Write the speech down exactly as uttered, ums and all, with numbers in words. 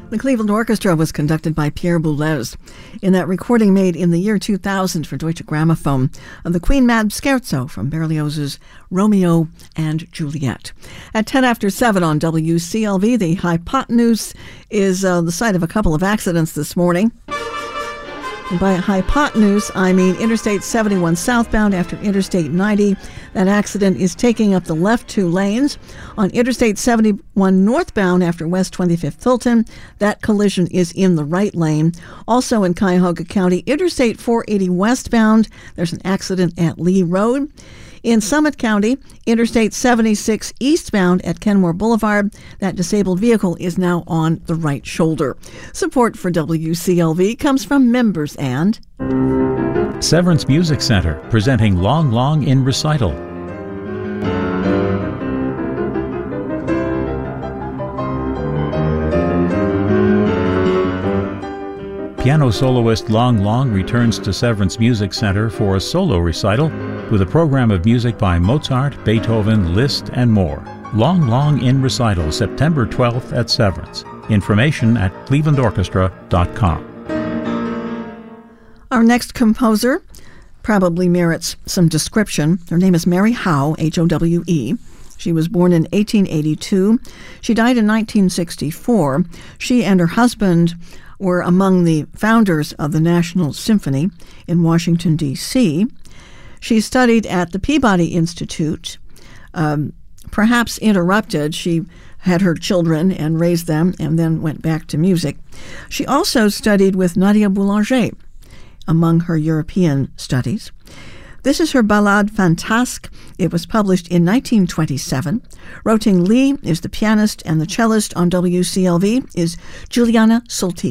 The Cleveland Orchestra was conducted by Pierre Boulez in that recording made in the year two thousand for Deutsche Grammophon of the Queen Mad Scherzo from Berlioz's Romeo and Juliet. At ten after seven on W C L V, the hypotenuse is uh, the site of a couple of accidents this morning. And by hypotenuse, I mean Interstate seventy-one southbound after Interstate ninety. That accident is taking up the left two lanes. On Interstate seventy-one northbound after West twenty-fifth Fulton, that collision is in the right lane. Also in Cuyahoga County, Interstate four eighty westbound, there's an accident at Lee Road. In Summit County, Interstate seventy-six eastbound at Kenmore Boulevard, that disabled vehicle is now on the right shoulder. Support for W C L V comes from members and Severance Music Center, presenting Long Long in Recital. Piano soloist Long Long returns to Severance Music Center for a solo recital with a program of music by Mozart, Beethoven, Liszt, and more. Long Long in Recital, September twelfth at Severance. Information at cleveland orchestra dot com. Our next composer probably merits some description. Her name is Mary Howe, H O W E. She was born in eighteen eighty-two. She died in nineteen sixty-four. She and her husband were among the founders of the National Symphony in Washington, D C She studied at the Peabody Institute. Um, perhaps interrupted, she had her children and raised them and then went back to music. She also studied with Nadia Boulanger among her European studies. This is her Ballade Fantasque. It was published in nineteen twenty-seven. Roting Lee is the pianist, and the cellist on W C L V is Juliana Solti.